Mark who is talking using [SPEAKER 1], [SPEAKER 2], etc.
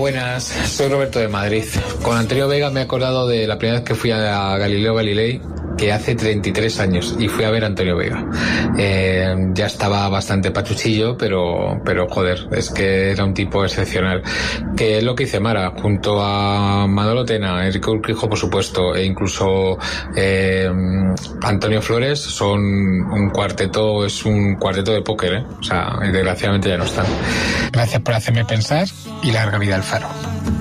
[SPEAKER 1] buenas, soy Roberto de Madrid. Con Antonio Vega me he acordado de la primera vez que fui a Galileo Galilei, que hace 33 años, y fui a ver a Antonio Vega. Ya estaba bastante pachuchillo, pero joder, es que era un tipo excepcional. Que es lo que hice Mara, junto a Manolo Tena, Enrique Urquijo, por supuesto, e incluso Antonio Flores, son un cuarteto, es un cuarteto de póker, O sea, desgraciadamente ya no están.
[SPEAKER 2] Gracias por hacerme pensar y larga vida al Faro.